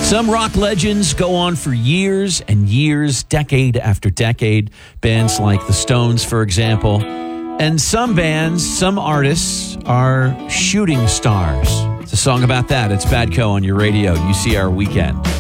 Some rock legends go on for years and years, decade after decade. Bands like the Stones, for example. And some bands, some artists are shooting stars. It's a song about that. It's Badco on your radio, UCR Weekend.